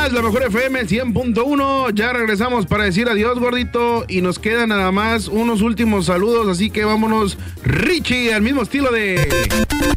más, la mejor FM 100.1. Ya regresamos para decir adiós, gordito. Y nos quedan nada más unos últimos saludos. Así que vámonos, Richie, al mismo estilo de...